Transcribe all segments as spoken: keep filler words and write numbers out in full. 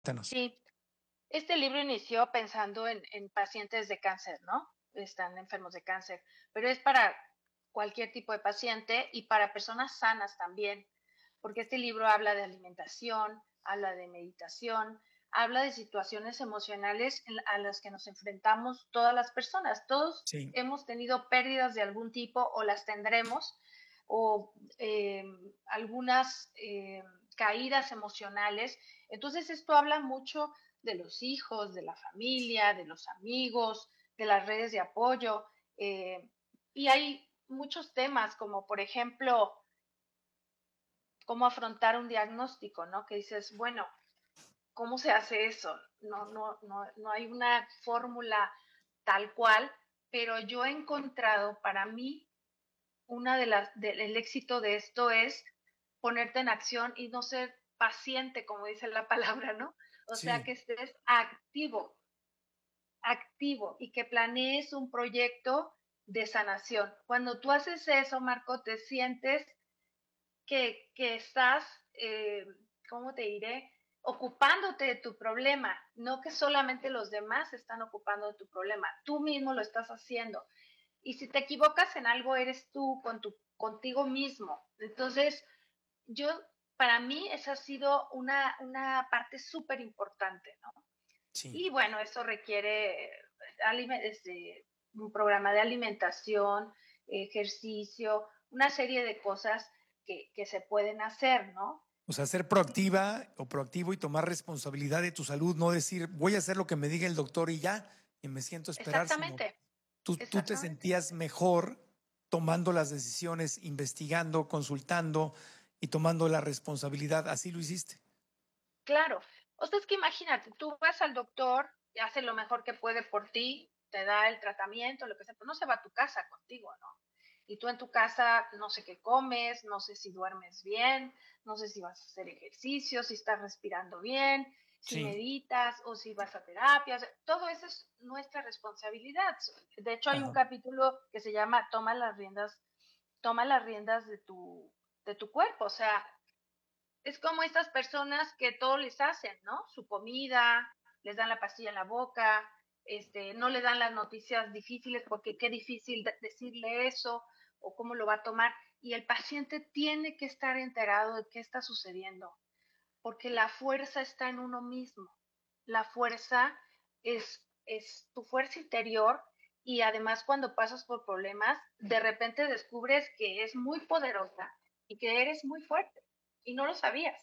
Cuéntanos. Sí, este libro inició pensando en, en pacientes de cáncer, ¿no? Están enfermos de cáncer, pero es para cualquier tipo de paciente y para personas sanas también, porque este libro habla de alimentación, habla de meditación, habla de situaciones emocionales en- a las que nos enfrentamos todas las personas. Todos Sí, hemos tenido pérdidas de algún tipo o las tendremos, o eh, algunas eh, caídas emocionales. Entonces esto habla mucho de los hijos, de la familia, de los amigos, de las redes de apoyo. Eh, y hay muchos temas, como por ejemplo, cómo afrontar un diagnóstico, ¿no? Que dices, bueno, ¿cómo se hace eso? No, no, no, no hay una fórmula tal cual, pero yo he encontrado para mí una de las del éxito de esto es ponerte en acción y no ser paciente, como dice la palabra, ¿no? O sea, sí. que estés activo, activo y que planees un proyecto de sanación. Cuando tú haces eso, Marco, te sientes que, que estás, eh, ¿cómo te diré? Ocupándote de tu problema, no que solamente los demás están ocupando de tu problema, tú mismo lo estás haciendo. Y si te equivocas en algo, eres tú con tu, contigo mismo. Entonces, yo, para mí, esa ha sido una, una parte súper importante, ¿no? Sí. Y bueno, eso requiere este, un programa de alimentación, ejercicio, una serie de cosas que, que se pueden hacer, ¿no? O sea, ser proactiva o proactivo y tomar responsabilidad de tu salud, no decir voy a hacer lo que me diga el doctor y ya, y me siento a esperar, sino Exactamente, tú, tú te exactamente. sentías mejor tomando las decisiones, investigando, consultando y tomando la responsabilidad. Así lo hiciste. Claro. O sea, es que imagínate, tú vas al doctor, hace lo mejor que puede por ti, te da el tratamiento, lo que sea, pero no se va a tu casa contigo, ¿no? Y tú en tu casa no sé qué comes, no sé si duermes bien, no sé si vas a hacer ejercicio, si estás respirando bien, si Sí. meditas o si vas a terapias. Todo eso es nuestra responsabilidad. De hecho, hay un Ajá. capítulo que se llama Toma las riendas, toma las riendas de tu, de tu cuerpo. O sea, es como estas personas que todo les hacen, ¿no? Su comida, les dan la pastilla en la boca, este, no le dan las noticias difíciles porque qué difícil de- decirle eso o cómo lo va a tomar. Y el paciente tiene que estar enterado de qué está sucediendo, porque la fuerza está en uno mismo. La fuerza es, es tu fuerza interior y además cuando pasas por problemas, de repente descubres que es muy poderosa y que eres muy fuerte y no lo sabías,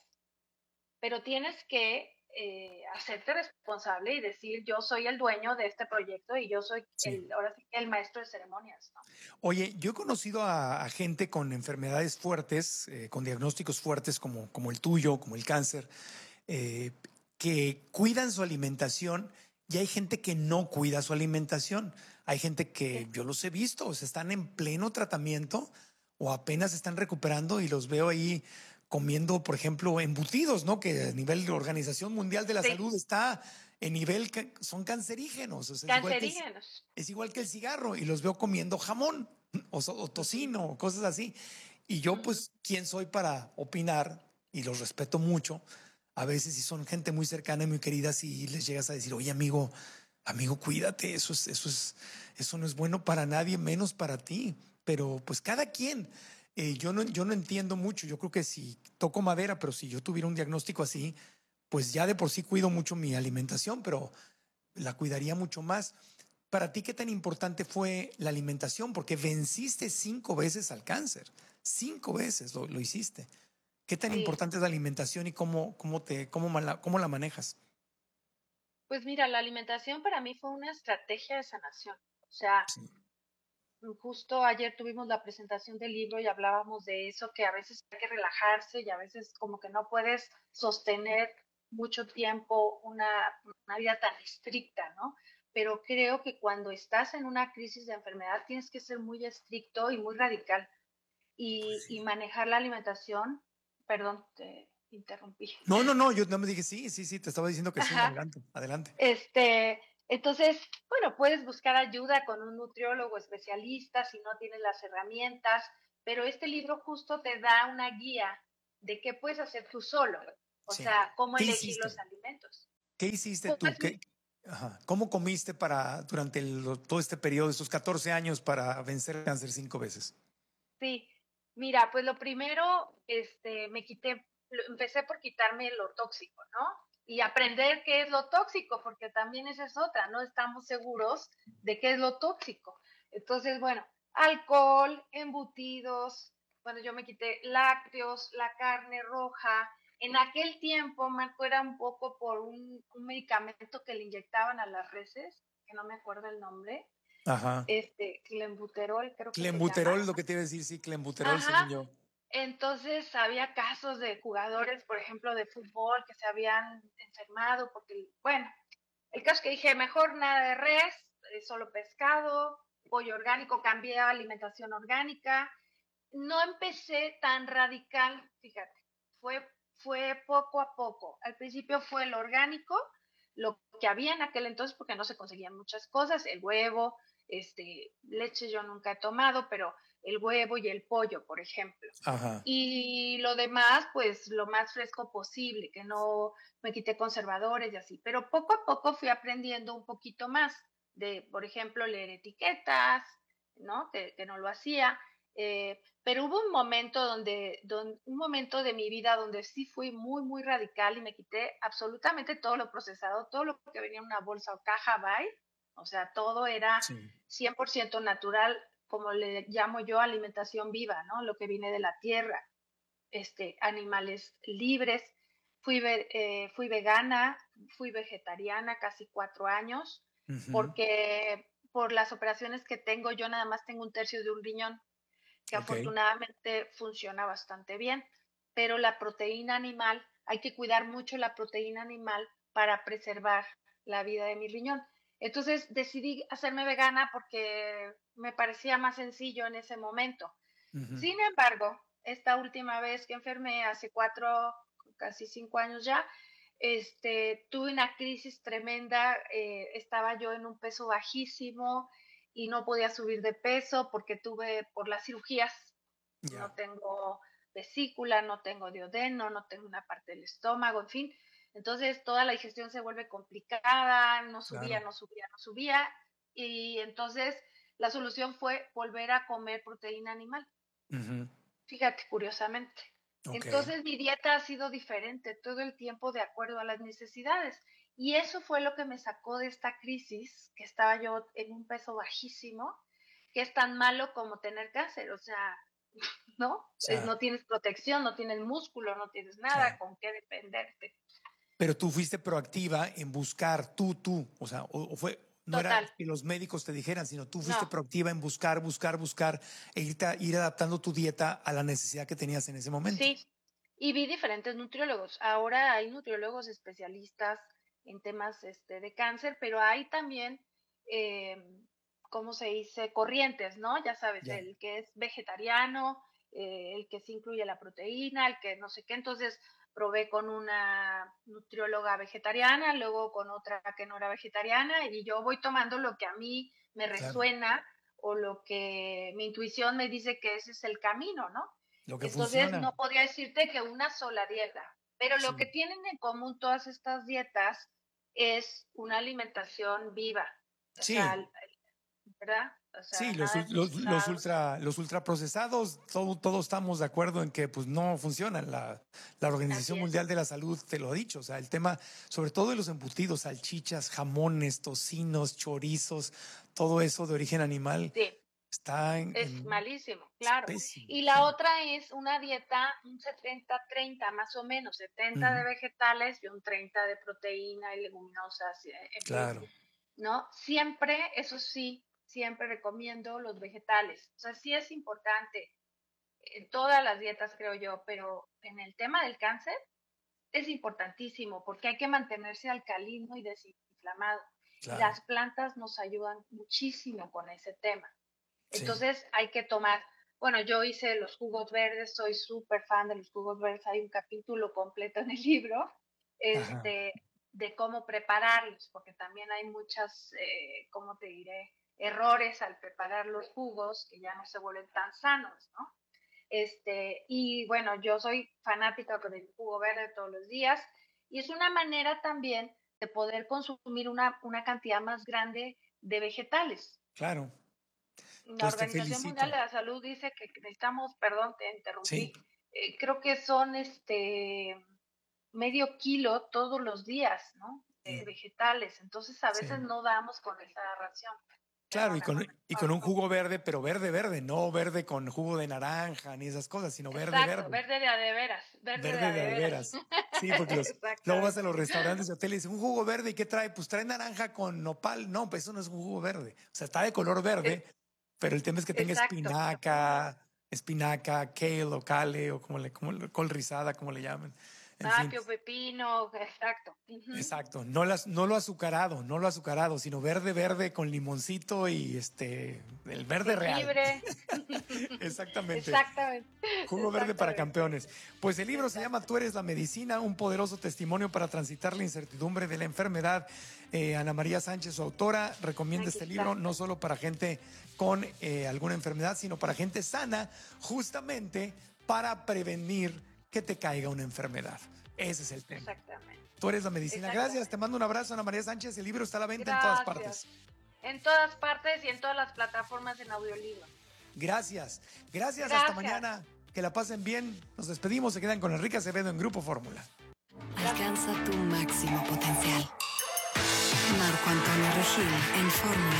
pero tienes que eh, hacerte responsable y decir yo soy el dueño de este proyecto y yo soy Sí. el, ahora sí, el maestro de ceremonias, ¿no? Oye, yo he conocido a, a gente con enfermedades fuertes, eh, con diagnósticos fuertes como, como el tuyo, como el cáncer, eh, que cuidan su alimentación y hay gente que no cuida su alimentación. Hay gente Sí, que yo los he visto, o sea, están en pleno tratamiento o apenas están recuperando y los veo ahí comiendo, por ejemplo, embutidos, ¿no? Que a nivel de Organización Mundial de la sí, Salud está en nivel que son cancerígenos, o sea, es igual que el, cancerígenos. es igual que el cigarro y los veo comiendo jamón o, so- o Ujú, tocino o cosas así. Y yo, ujú. pues, ¿quién soy para opinar? Y los respeto mucho. A veces si son gente muy cercana y muy querida, si les llegas a decir, oye, amigo, amigo, cuídate, eso es, eso es, eso no es bueno para nadie, menos para ti. Pero pues cada quien, eh, yo no, yo no entiendo mucho. Yo creo que si toco madera, pero si yo tuviera un diagnóstico así, pues ya de por sí cuido mucho mi alimentación, pero la cuidaría mucho más. Para ti, ¿qué tan importante fue la alimentación? Porque venciste cinco veces al cáncer. Cinco veces lo, lo hiciste. ¿Qué tan Sí, importante es la alimentación y cómo, cómo, te, cómo, mala- cómo la manejas? pues mira, la alimentación para mí fue una estrategia de sanación. O sea, Sí, justo ayer tuvimos la presentación del libro y hablábamos de eso, que a veces hay que relajarse y a veces como que no puedes sostener mucho tiempo una, una vida tan estricta, ¿no? Pero creo que cuando estás en una crisis de enfermedad tienes que ser muy estricto y muy radical y, y sí. manejar la alimentación. Perdón, te interrumpí. No, no, no, yo no me dije sí, sí, sí, te estaba diciendo que sí, Ajá. adelante, adelante. Este, entonces, bueno, puedes buscar ayuda con un nutriólogo especialista si no tienes las herramientas, pero este libro justo te da una guía de qué puedes hacer tú solo, o Sí. sea, cómo ¿Qué elegir los hiciste? alimentos. ¿Qué hiciste tú? Pues ¿Qué, ajá, ¿Cómo comiste para durante el- todo este periodo, estos catorce años para vencer el cáncer cinco veces? sí, mira, pues lo primero, este, me quité, lo- empecé por quitarme lo tóxico, ¿no? Y aprender qué es lo tóxico, porque también esa es otra, no estamos seguros de qué es lo tóxico. Entonces, bueno, alcohol, embutidos, bueno, yo me quité lácteos, la carne roja. En aquel tiempo, Marco, era un poco por un, un medicamento que le inyectaban a las reses, que no me acuerdo el nombre, Ajá. este, clenbuterol creo que se llama. Clenbuterol, lo que te iba a decir, sí, clenbuterol, según Ajá. yo. Entonces había casos de jugadores, por ejemplo, de fútbol que se habían enfermado porque, bueno, el caso es que dije, mejor nada de res, eh, solo pescado, pollo orgánico, cambié a alimentación orgánica. No empecé tan radical, fíjate, fue, fue poco a poco. Al principio fue el orgánico, lo que había en aquel entonces, porque no se conseguían muchas cosas, el huevo, este, leche yo nunca he tomado, pero el huevo y el pollo, por ejemplo. Ajá. Y lo demás, pues lo más fresco posible, que no me quité conservadores y así. Pero poco a poco fui aprendiendo un poquito más de, por ejemplo, leer etiquetas, ¿no? Que, que no lo hacía. Eh, pero hubo un momento donde, donde, un momento de mi vida donde sí fui muy, muy radical y me quité absolutamente todo lo procesado, todo lo que venía en una bolsa o caja by, o sea, todo era Sí. cien por ciento natural, como le llamo yo, alimentación viva, ¿no? Lo que viene de la tierra, este, animales libres. Fui, eh, fui vegana, fui vegetariana casi cuatro años, Ujú. porque por las operaciones que tengo, yo nada más tengo un tercio de un riñón, que Ok. afortunadamente funciona bastante bien, pero la proteína animal, hay que cuidar mucho la proteína animal para preservar la vida de mi riñón. Entonces decidí hacerme vegana porque me parecía más sencillo en ese momento. Ujú. Sin embargo, esta última vez que enfermé, hace cuatro, casi cinco años ya, este, tuve una crisis tremenda, eh, estaba yo en un peso bajísimo y no podía subir de peso porque tuve, por las cirugías, no Ya, tengo vesícula, no tengo duodeno, no tengo una parte del estómago, en fin. Entonces toda la digestión se vuelve complicada, no subía, claro. no subía, no subía. Y entonces la solución fue volver a comer proteína animal. Ujú. Fíjate, curiosamente. Ok. Entonces mi dieta ha sido diferente todo el tiempo de acuerdo a las necesidades. Y eso fue lo que me sacó de esta crisis, que estaba yo en un peso bajísimo, que es tan malo como tener cáncer. O sea, ¿no? O Es, sea, no tienes protección, no tienes músculo, no tienes nada sí. con qué defenderte. Pero tú fuiste proactiva en buscar, tú, tú, o sea, o, o fue, no era Total, que los médicos te dijeran, sino tú fuiste no, proactiva en buscar, buscar, buscar, e irte a- ir adaptando tu dieta a la necesidad que tenías en ese momento. sí. Y vi diferentes nutriólogos. Ahora hay nutriólogos especialistas en temas este, de cáncer, pero hay también, eh, ¿cómo se dice? Corrientes, ¿no? Ya sabes, Ya, el que es vegetariano, eh, el que sí incluye la proteína, el que no sé qué. Entonces probé con una nutrióloga vegetariana, luego con otra que no era vegetariana, y yo voy tomando lo que a mí me claro. resuena o lo que mi intuición me dice que ese es el camino, ¿no? Lo que Entonces, funciona. no podría decirte que una sola dieta, pero lo Sí. que tienen en común todas estas dietas es una alimentación viva, o sea, Sí, ¿verdad? O sí, sea, los, nada de ul- los, los procesados. ultra, los ultraprocesados, todo- todos estamos de acuerdo en que pues no funcionan. La, la Así Organización es. Mundial de la Salud te lo ha dicho. O sea, el tema, sobre todo de los embutidos, salchichas, jamones, tocinos, chorizos, todo eso de origen animal Sí, está en, es en malísimo, es claro. pésimo. Y la Sí. otra es una dieta, un setenta treinta más o menos, setenta de Ujú. vegetales y un treinta de proteína y leguminosas, eh, en fin, Claro, ¿no? Siempre, eso sí, siempre recomiendo los vegetales. O sea, sí es importante en todas las dietas, creo yo, pero en el tema del cáncer es importantísimo porque hay que mantenerse alcalino y desinflamado. Y claro. las plantas nos ayudan muchísimo con ese tema. Sí. Entonces hay que tomar, bueno, yo hice los jugos verdes, soy súper fan de los jugos verdes, hay un capítulo completo en el libro, Ajá. este, de cómo prepararlos, porque también hay muchas, eh, ¿cómo te diré? Errores al preparar los jugos que ya no se vuelven tan sanos, ¿no? Este, y bueno, yo soy fanática del jugo verde todos los días y es una manera también de poder consumir una, una cantidad más grande de vegetales. Claro. La Pues te Organización Mundial felicito. de la Salud dice que necesitamos, perdón, te Sí, interrumpí, eh, creo que son este medio kilo todos los días, ¿no? De sí, vegetales. Entonces a veces sí. no damos con esa ración. Claro, y Perdóname. con, y con un jugo verde, pero verde, verde, no verde con jugo de naranja ni esas cosas, sino verde, Exacto, verde. verde de a de veras, verde de Verde a de de a de veras. veras. Sí, porque los, luego vas a Exactamente. los restaurantes y hoteles y dicen, un jugo verde, ¿y qué trae? Pues trae naranja con nopal. No, pues eso no es un jugo verde. O sea, está de color E- verde, pero el tema es que tenga Exacto. espinaca, espinaca, kale o kale, o como le, como le- col rizada, como le llaman. En fin. Apio, pepino, exacto. Ujú. Exacto, no, las, no lo azucarado, no lo azucarado, sino verde, verde con limoncito y este, el verde real. Jengibre. Exactamente. Exactamente. Jugo verde para Exactamente. campeones. Pues el libro se llama Exacto. Tú eres la medicina, un poderoso testimonio para transitar la incertidumbre de la enfermedad. Eh, Ana María Sánchez, su autora, recomienda Aquí este libro está. no solo para gente con eh, alguna enfermedad, sino para gente sana, justamente para prevenir que te caiga una enfermedad. Ese es el tema. Exactamente. Tú eres la medicina. Gracias, te Exactamente. mando un abrazo, Ana María Sánchez. El libro está a la venta en todas Gracias. partes. En todas partes y en todas las plataformas en audiolibro. Gracias. Gracias, hasta Gracias. mañana. Que la pasen bien. Nos despedimos. Se quedan con Enrique Acevedo en Grupo Fórmula. Alcanza tu máximo potencial. Marco Antonio Regil en Fórmula.